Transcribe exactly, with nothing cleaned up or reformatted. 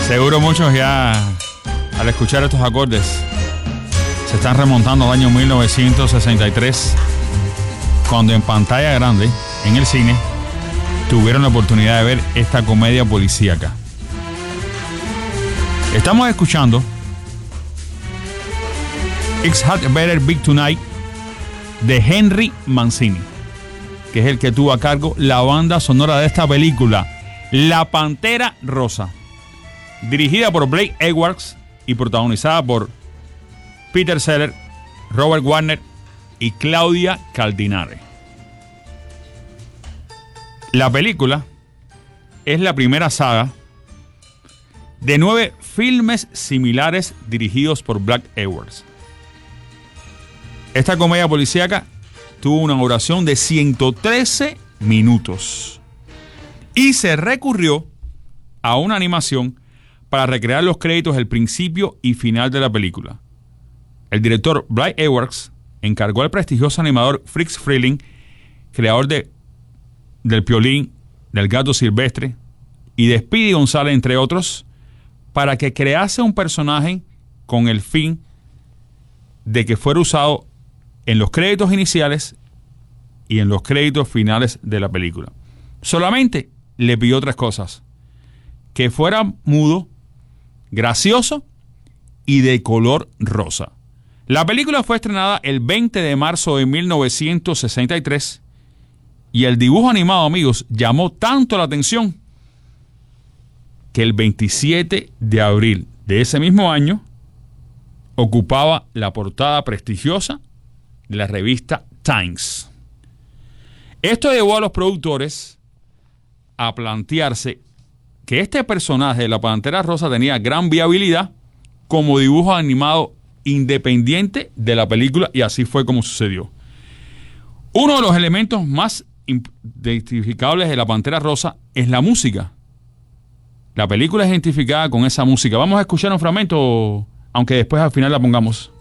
Seguro muchos ya, al escuchar estos acordes, se están remontando al año mil novecientos sesenta y tres, cuando en pantalla grande, en el cine, tuvieron la oportunidad de ver esta comedia policíaca. Estamos escuchando It's Had Better Be Tonight de Henry Mancini, que es el que tuvo a cargo la banda sonora de esta película, La Pantera Rosa, dirigida por Blake Edwards y protagonizada por Peter Sellers, Robert Warner y Claudia Cardinale. La película es la primera saga de nueve filmes similares dirigidos por Blake Edwards. Esta comedia policíaca tuvo una duración de ciento trece minutos y se recurrió a una animación para recrear los créditos del principio y final de la película. El director Blake Edwards encargó al prestigioso animador Friz Freleng, creador de, del Piolín, del Gato Silvestre y de Speedy González, entre otros, para que crease un personaje con el fin de que fuera usado en los créditos iniciales y en los créditos finales de la película. Solamente le pidió tres cosas: que fuera mudo, gracioso y de color rosa. La película fue estrenada el veinte de marzo de mil novecientos sesenta y tres y el dibujo animado, amigos, llamó tanto la atención que el veintisiete de abril de ese mismo año ocupaba la portada prestigiosa de la revista Times. Esto llevó a los productores a plantearse que este personaje de la Pantera Rosa tenía gran viabilidad como dibujo animado independiente de la película, y así fue como sucedió. Uno de los elementos más identificables de la Pantera Rosa es la música. La película es identificada con esa música. Vamos a escuchar un fragmento, aunque después al final la pongamos.